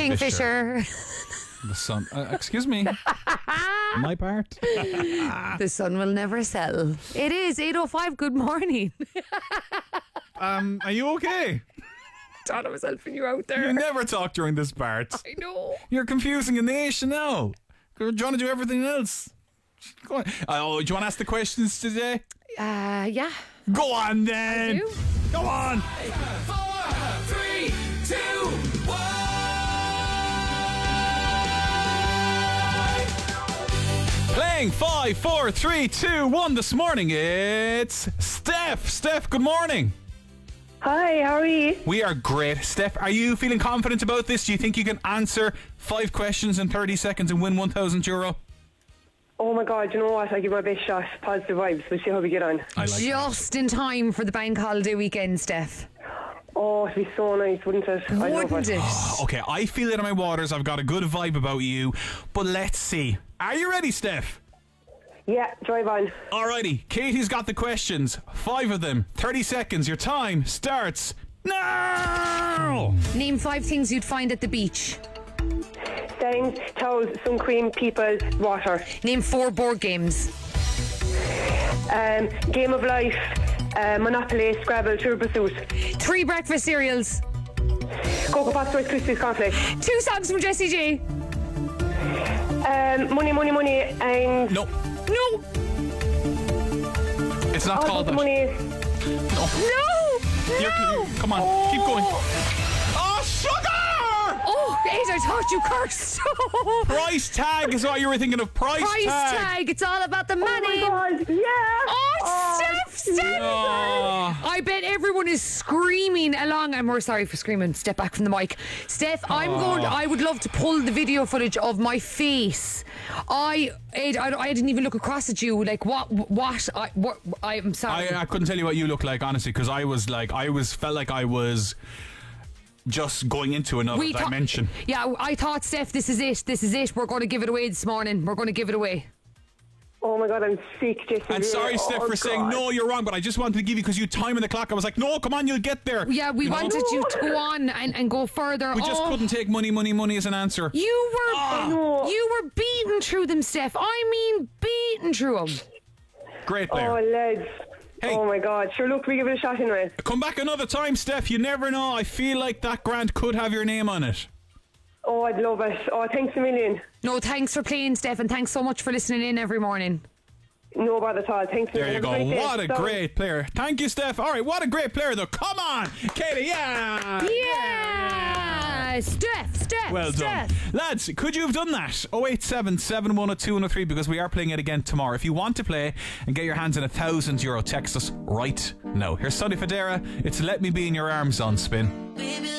Kingfisher. The sun. Excuse me. My part. The sun will never settle. It is 8:05. Good morning. Are you okay? Thought I was helping you out there. You never talk during this part. I know. You're confusing a nation now. You're trying to do everything else. Go on. Oh, do you want to ask the questions today? Yeah. Go on then. I do. Go on. 4, 3, 2, 1. Playing 5, 4, 3, 2, 1 this morning. It's Steph. Steph, good morning. Hi, how are you? We are great. Steph, are you feeling confident about this? Do you think you can answer 5 questions in 30 seconds and win €1,000? Oh my God, you know what? I give my best shot. Positive vibes. We'll see how we get on. Just in time for the bank holiday weekend, Steph. Oh, it'd be so nice, wouldn't it? I love Wouldn't it. it? Okay, I feel it in my waters. I've got a good vibe about you. But let's see. Are you ready, Steph? Yeah, drive on. Alrighty, Katie's got the questions. 5 of them. 30 seconds. Your time starts now! Name 5 things you'd find at the beach. Stains, towels, sun cream, people, water. Name 4 board games. Game of Life, Monopoly, Scrabble, Trivial Pursuit. 3 breakfast cereals. Cocoa Pops, Rice Krispies, Cornflakes. 2 songs from Jessie J. Money, money, money, and... No, No. it's not All called about that. the money. No. Come on, keep going. Oh, sugar! Oh, Ed, I thought you cursed. Price tag is what you were thinking of. Price Price tag. It's all about the money. Oh my God, yeah! Oh, Steph. Oh. I bet everyone is screaming along, and we're sorry for screaming. Step back from the mic. Steph, I would love to pull the video footage of my face. I didn't even look across at you. Like, I'm sorry. I couldn't tell you what you look like, honestly, because I felt like I was just going into another dimension. Yeah, I thought, Steph, this is it. We're going to give it away this morning. We're going to give it away. Oh my God, I'm sick, Jesse. And sorry, Steph, for saying no, you're wrong, but I just wanted to give you, because you time in the clock. I was like, no, come on, you'll get there. Yeah, we wanted you to go on and go further. We just couldn't take money as an answer. You were beaten through them, Steph. I mean, beaten through them. Great player. Oh, lads. Hey. Oh my God. Sure, look, we give it a shot anyway. Come back another time, Steph. You never know. I feel like that grant could have your name on it. Oh, I'd love it. Oh, thanks a million. No, thanks for playing, Steph, and thanks so much for listening in every morning. No bother at all. Thanks a There you million. go. What a great player. Thank you, Steph. All right, what a great player, though. Come on, Katie. Yeah. Yeah. Steph. Well done. Lads, could you have done that? 087 7102 103, because we are playing it again tomorrow. If you want to play and get your hands on €1,000, text us right now. Here's Sonny Fodera. It's Let Me Be in Your Arms on Spin.